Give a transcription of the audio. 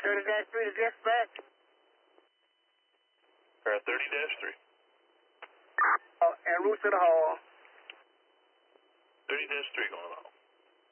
30-3 to dispatch. 30-3. En route to the hall. 30-3 going on.